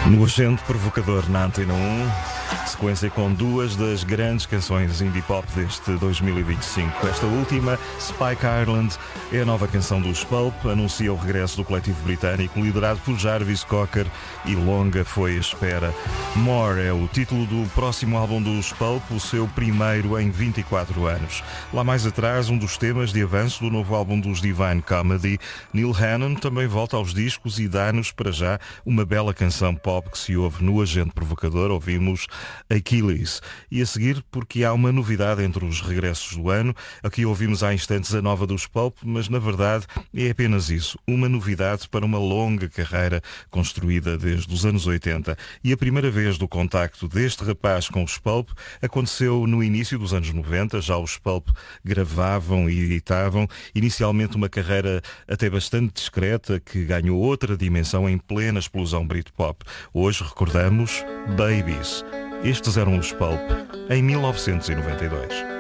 No Agente Provocador na Antena 1, sequência com duas das grandes canções indie pop deste 2025. Esta última, Spike Ireland, é a nova canção dos Pulp, anuncia o regresso do coletivo britânico liderado por Jarvis Cocker e longa foi a espera. More é o título do próximo álbum dos Pulp, o seu primeiro em 24 anos. Lá mais atrás, um dos temas de avanço do novo álbum dos Divine Comedy, Neil Hannon também volta aos discos e dá-nos, para já, uma bela canção pop que se ouve no Agente Provocador. Ouvimos Achilles. E a seguir, porque há uma novidade entre os regressos do ano. Aqui ouvimos há instantes a nova dos Pulp, mas na verdade é apenas isso, uma novidade para uma longa carreira construída desde os anos 80. E a primeira vez do contacto deste rapaz com os Pulp aconteceu no início dos anos 90. Já os Pulp gravavam e editavam, inicialmente uma carreira até bastante discreta que ganhou outra dimensão em plena explosão Britpop. Hoje recordamos Babies. Estes eram os Pulp em 1992.